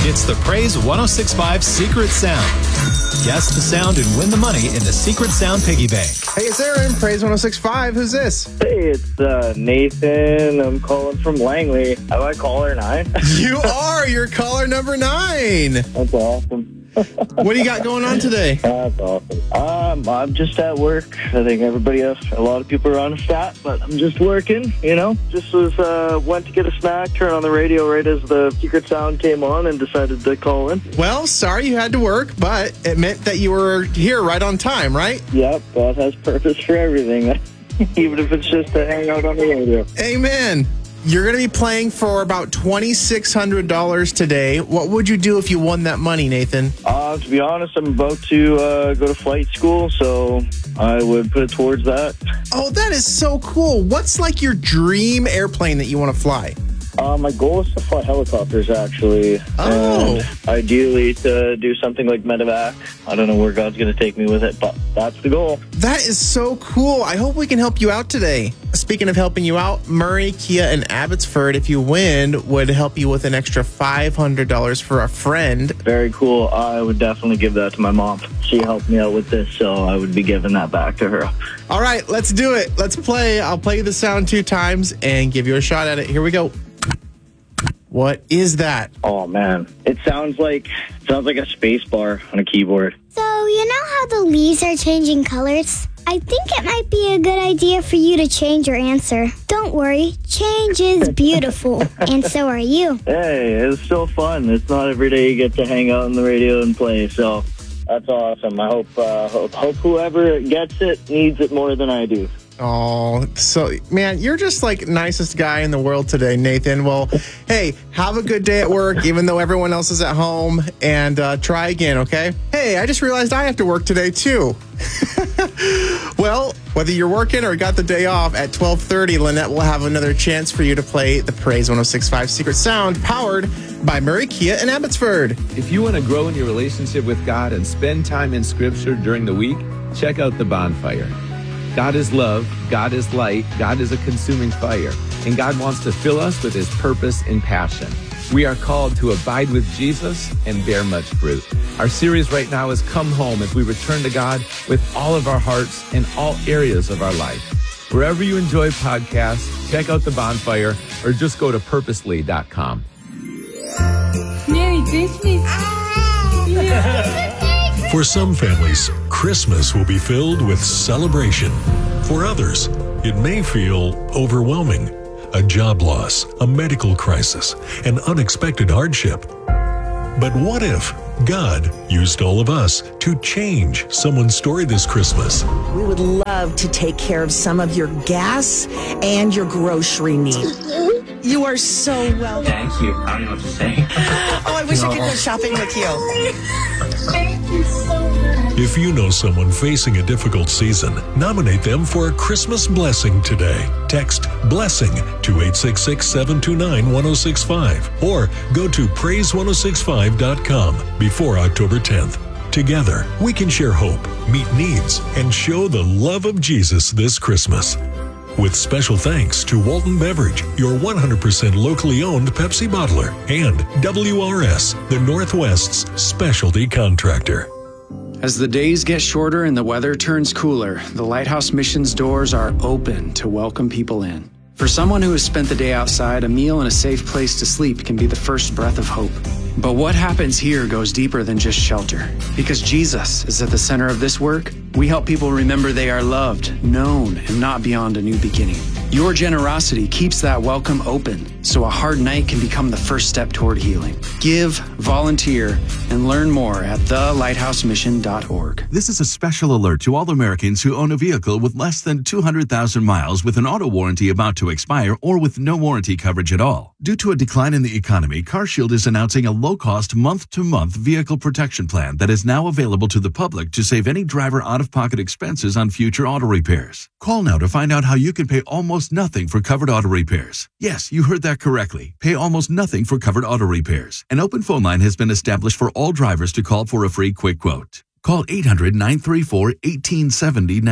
It's the Praise 106.5 Secret Sound. Guess the sound and win the money in the Secret Sound Piggy Bank. Hey, it's Aaron, Praise 106.5. Who's this? Hey, it's Nathan. I'm calling from Langley. Am I caller 9? You are. You're caller number 9. That's awesome. What do you got going on today? That's awesome. I'm just at work. I think everybody else, a lot of people are on a stat, but I'm just working, Just went to get a snack, turned on the radio right as the Secret Sound came on and decided to call in. Well, sorry you had to work, but it meant that you were here right on time, right? Yep, God has purpose for everything, even if it's just to hang out on the radio. Amen. You're going to be playing for about $2,600 today. What would you do if you won that money, Nathan? To be honest, I'm about to go to flight school, so I would put it towards that. Oh, that is so cool. What's like your dream airplane that you want to fly? My goal is to fly helicopters, actually. Oh. And ideally to do something like medevac. I don't know where God's going to take me with it, but that's the goal. That is so cool. I hope we can help you out today. Speaking of helping you out, Murray, Kia, and Abbotsford, if you win, would help you with an extra $500 for a friend. Very cool. I would definitely give that to my mom. She helped me out with this, so I would be giving that back to her. All right, let's do it. Let's play. I'll play the sound 2 times and give you a shot at it. Here we go. What is that? Oh, man. It sounds like a space bar on a keyboard. So, you know how the leaves are changing colors? I think it might be a good idea for you to change your answer. Don't worry, change is beautiful, and so are you. Hey, it's still fun. It's not every day you get to hang out on the radio and play, so that's awesome. I hope whoever gets it needs it more than I do. Oh, so, man, you're just like nicest guy in the world today, Nathan. Well, hey, have a good day at work, even though everyone else is at home, and try again, okay? Hey, I just realized I have to work today, too. Well, whether you're working or got the day off, at 12:30, Lynette will have another chance for you to play the Praise 106.5 Secret Sound, powered by Murray, Kia, and Abbotsford. If you want to grow in your relationship with God and spend time in Scripture during the week, check out The Bonfire. God is love, God is light, God is a consuming fire, and God wants to fill us with His purpose and passion. We are called to abide with Jesus and bear much fruit. Our series right now is Come Home, as we return to God with all of our hearts in all areas of our life. Wherever you enjoy podcasts, check out The Bonfire or just go to purposely.com. Merry Christmas. For some families, Christmas will be filled with celebration. For others, it may feel overwhelming. A job loss, a medical crisis, an unexpected hardship. But what if God used all of us to change someone's story this Christmas? We would love to take care of some of your gas and your grocery needs. You are so welcome. Thank you. I don't know what to say. Oh, I wish I could go shopping with you. Thank you so much. If you know someone facing a difficult season, nominate them for a Christmas blessing today. Text BLESSING to 866-729-1065 or go to praise1065.com before October 10th. Together, we can share hope, meet needs, and show the love of Jesus this Christmas. With special thanks to Walton Beverage, your 100% locally owned Pepsi bottler, and WRS, the Northwest's specialty contractor. As the days get shorter and the weather turns cooler, the Lighthouse Mission's doors are open to welcome people in. For someone who has spent the day outside, a meal and a safe place to sleep can be the first breath of hope. But what happens here goes deeper than just shelter. Because Jesus is at the center of this work, we help people remember they are loved, known, and not beyond a new beginning. Your generosity keeps that welcome open, so a hard night can become the first step toward healing. Give, volunteer, and learn more at thelighthousemission.org. This is a special alert to all Americans who own a vehicle with less than 200,000 miles with an auto warranty about to expire or with no warranty coverage at all. Due to a decline in the economy, CarShield is announcing a low-cost month-to-month vehicle protection plan that is now available to the public to save any driver out-of-pocket expenses on future auto repairs. Call now to find out how you can pay almost nothing for covered auto repairs. Yes, you heard that correctly. Pay almost nothing for covered auto repairs. An open phone line has been established for all drivers to call for a free quick quote. Call 800-934-1870 now.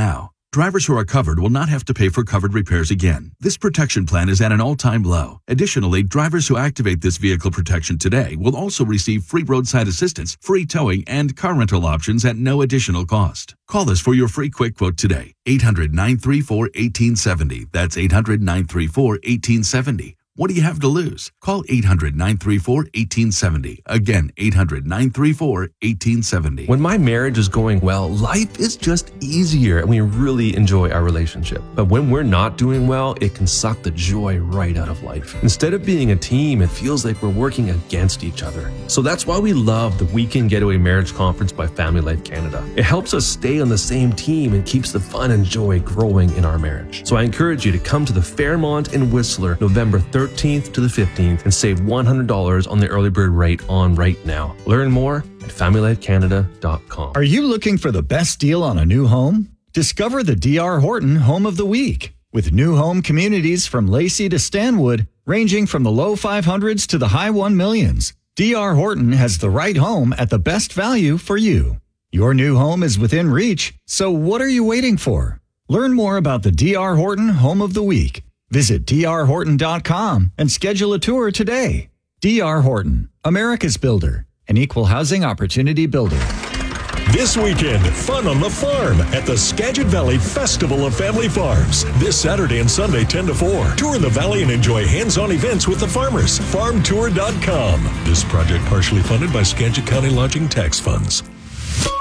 Drivers who are covered will not have to pay for covered repairs again. This protection plan is at an all-time low. Additionally, drivers who activate this vehicle protection today will also receive free roadside assistance, free towing, and car rental options at no additional cost. Call us for your free quick quote today. 800-934-1870. That's 800-934-1870. What do you have to lose? Call 800-934-1870. Again, 800-934-1870. When my marriage is going well, life is just easier and we really enjoy our relationship. But when we're not doing well, it can suck the joy right out of life. Instead of being a team, it feels like we're working against each other. So that's why we love the Weekend Getaway Marriage Conference by Family Life Canada. It helps us stay on the same team and keeps the fun and joy growing in our marriage. So I encourage you to come to the Fairmont in Whistler, November 13th to the 15th and save $100 on the early bird rate on right now. Learn more at FamilyLifeCanada.com. Are you looking for the best deal on a new home? Discover the D.R. Horton Home of the Week. With new home communities from Lacey to Stanwood, ranging from the low 500s to the high 1 millions, D.R. Horton has the right home at the best value for you. Your new home is within reach, so what are you waiting for? Learn more about the D.R. Horton Home of the Week. Visit drhorton.com and schedule a tour today. D.R. Horton, America's builder, an equal housing opportunity builder. This weekend, fun on the farm at the Skagit Valley Festival of Family Farms. This Saturday and Sunday, 10 to 4. Tour the valley and enjoy hands-on events with the farmers. Farmtour.com. This project partially funded by Skagit County Lodging Tax Funds.